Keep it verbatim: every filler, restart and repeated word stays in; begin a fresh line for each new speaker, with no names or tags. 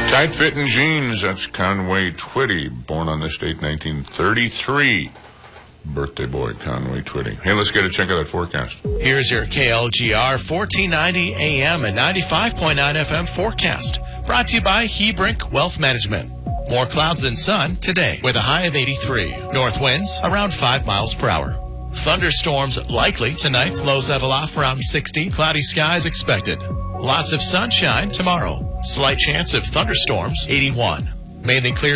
Tight-fitting jeans, that's Conway Twitty, born on this date, nineteen thirty-three. Birthday boy, Conway Twitty. Hey, let's get a check of that forecast.
Here's your K L G R fourteen ninety A M and ninety-five point nine F M forecast. Brought to you by Hebrink Wealth Management. More clouds than sun today with a high of eighty-three. North winds around five miles per hour. Thunderstorms likely tonight. Lows level off around sixty. Cloudy skies expected. Lots of sunshine tomorrow. Slight chance of thunderstorms, eighty-one. Mainly clear